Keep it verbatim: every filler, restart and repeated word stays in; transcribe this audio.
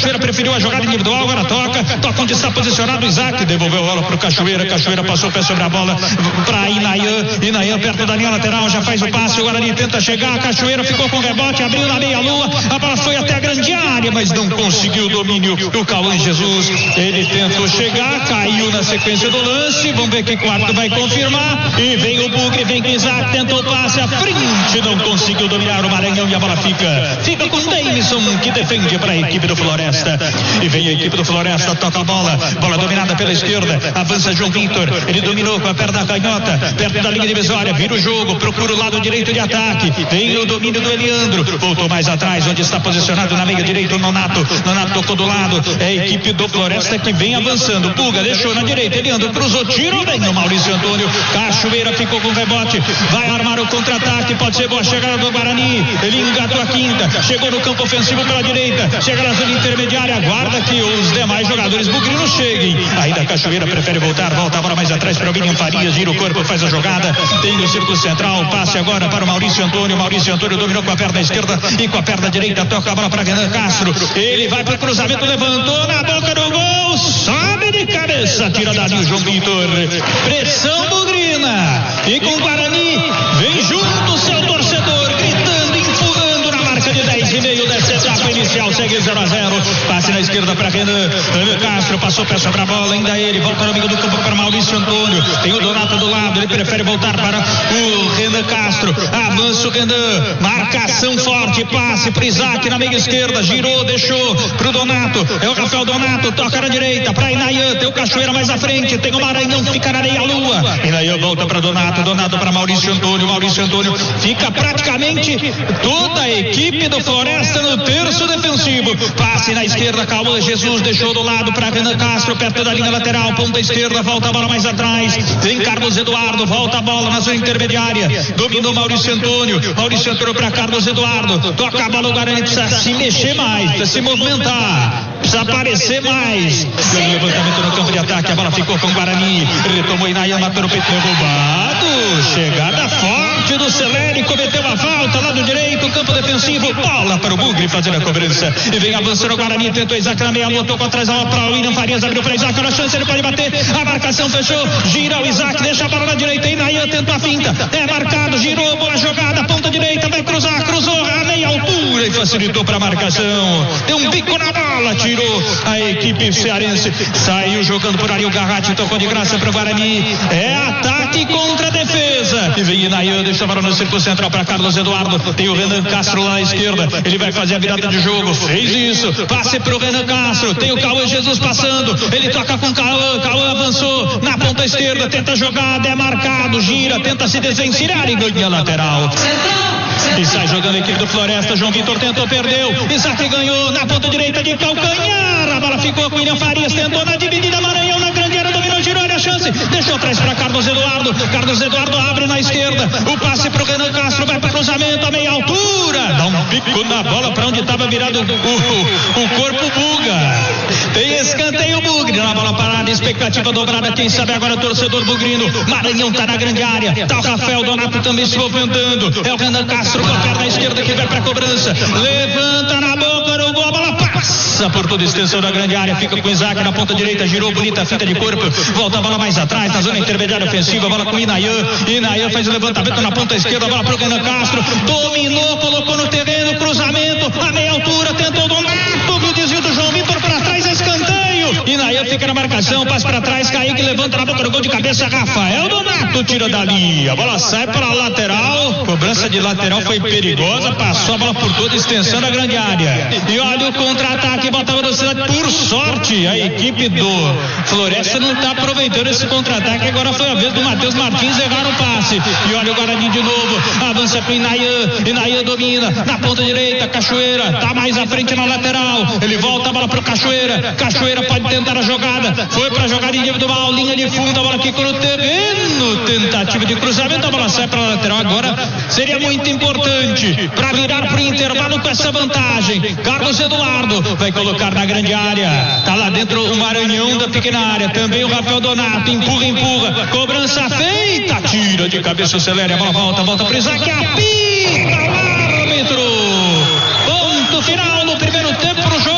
Cachoeira preferiu a jogada individual, agora toca, toca onde está posicionado o Isaac, devolveu a bola pro Cachoeira, Cachoeira passou o pé sobre a bola para Inayan, Inayan perto da linha lateral, já faz o passe, o Guarani tenta chegar, a Cachoeira ficou com rebote, abriu na meia lua, a bola foi até a grande área, mas não conseguiu o domínio, o Cauã Jesus, ele tentou chegar, caiu na sequência do lance, vamos ver que quarto vai confirmar, e vem o Bugre, vem com o Isaac, tentou o passe à frente, não conseguiu dominar o Maranhão e a bola fica, fica com Davidson, que defende para a equipe do Floresta, e vem a equipe do Floresta, toca a bola, bola dominada pela esquerda, avança João Vitor, ele dominou com a perna canhota, perto da linha divisória, vira o jogo, procura o lado direito de ataque, vem o domínio do Eliandro, voltou mais atrás, onde está posicionado na meia direita o Nonato, Nonato tocou do lado, é a equipe do Floresta que vem avançando, Puga deixou na direita, Eliandro cruzou, tiro, vem o Maurício Antônio, Cachoeira ficou com rebote, vai armar o contra-ataque, pode ser boa chegada do Guarani, ele engatou a quinta, chegou no campo ofensivo pela direita, chega na zona intermediária, aguarda que os demais jogadores bugrinos cheguem, ainda a Cachoeira prefere voltar, volta agora mais atrás para o William Farias, gira o corpo, faz a jogada, tem o círculo central, passe agora para o Maurício Antônio, Maurício Antônio dominou com a perna esquerda e com a perna direita, toca a bola para Renan Castro, ele vai para o cruzamento, levantou na boca do gol, sobe de cabeça, tira dali o João Vitor, pressão bugrina, e com o Guarani, vem junto o seu torcedor, gritando, empurrando na marca de dez e meio dessa etapa inicial, segue zero a zero, passe na esquerda para Renan, Renan Castro, passou pé sobre a bola, ainda ele, volta no meio do campo para Maurício Antônio, tem o Donato do lado, ele prefere voltar para o Renan Castro, avança o Renan, marcação forte, passe para Isaac na meia esquerda, girou, deixou pro Donato, é o Rafael Donato, toca na direita para Inayan, tem o Cachoeira mais à frente, tem o Maranhão, fica na areia lua, Inayan volta para Donato, Donato para Maurício Antônio, Maurício Antônio, fica praticamente toda a equipe do Floresta no terço defensivo, passe na esquerda, Cauã Jesus deixou do lado para Renan Castro, perto da linha lateral, ponta esquerda, volta a bola mais atrás, tem Carlos Eduardo, volta a bola na zona intermediária, dominou Maurício Antônio, Maurício Antônio para Carlos Eduardo, toca a bola, o Guarani precisa se mexer mais, precisa se movimentar, precisa aparecer mais, tem levantamento no campo de ataque, a bola ficou com o Guarani, retomou Inayan, matou no peito, derrubado, chegada forte do Celeri, cometeu a falta, lado direito, campo defensivo, bola para o Bugre fazendo a cobrança, e vem avançando o Guarani, tentou Isaac na meia lua, tocou atrás a bola para o William Farias, abriu para Isaac, na chance, ele pode bater, a marcação fechou, gira o Isaac, deixa a bola na direita, Inayan tentou a finta, é marcado, girou, boa jogada, ponta direita, vai cruzar, cruzou a meia altura e facilitou para a marcação, deu um bico na bola, tirou a equipe cearense, saiu jogando por ali o Garratti, tocou de graça para o Guarani, é ataque contra a defesa, e vem Inayan, deixa a bola no círculo central para Carlos Eduardo, tem o Renan Castro lá à esquerda, ele vai fazer a virada de jogo, fez isso, passe pro Renan Castro, tem o Cauã Jesus passando, ele toca com o Cauã, Cauã avançou na ponta esquerda, tenta a jogada, é marcado, gira, tenta se desvencilhar e ganha lateral. E sai jogando a equipe do Floresta, João Vitor tentou, perdeu, Isaac ganhou na ponta direita de calcanhar, a bola ficou com o William Farias, tentou na dividida, Maranhão na grande área, dominou, girou, olha a chance, deixou atrás para Carlos Eduardo, Carlos Eduardo abre na esquerda, o passe pro Renan Castro, vai para cruzamento a meia altura, dá um bico na bola para onde estava virado o, o, o corpo Buga, tem escanteio Bugre, na bola parada, expectativa dobrada, quem sabe agora o torcedor bugrino, Maranhão tá na grande área, tá o Rafael Donato também se movimentando, é o Renan Castro com a perna esquerda que vai para cobrança, levanta na boca do gol, a bola passa por toda a extensão da grande área, fica com o Isaac na ponta direita, girou bonita, fita de corpo, volta a bola mais atrás, na zona intermediária ofensiva, a bola com Inayan, Inayan faz o levantamento na ponta esquerda, a bola pro Renan Castro, dominou, colocou no terreno, cruzamento, a meia altura, tentou Donato, viu o desvio do João Vitor para trás, é escanteio, Inayan fica na marcação, passa para trás, Kaique levanta na boca do gol de cabeça, Rafael Donato tira dali, a bola sai para a lateral, cobrança de lateral foi perigosa, passou a bola por toda a extensão da grande área, e olha o contra-ataque, bota a velocidade, por sorte a equipe do Floresta não está aproveitando esse contra-ataque, agora foi a vez do Matheus Martins errar o passe, e olha o Guarani de novo, avança para o Inayan, Inayan domina, na ponta direita, Cachoeira, tá mais à frente na lateral, ele volta a bola para o Cachoeira, Cachoeira pode tentar a jogada, foi para a jogada individual, linha de fundo, a bola ficou no terreno, tentativa de cruzamento, a bola sai para a lateral, agora seria muito importante para virar para o intervalo com essa vantagem, Carlos Eduardo vai colocar na grande área, tá lá dentro o Maranhão da pequena área, também o Rafael Donato, empurra, empurra, cobrança feita, tira de cabeça o Celeri, a bola volta, volta para o Isaac, apita o árbitro, ponto final no primeiro tempo pro jogo.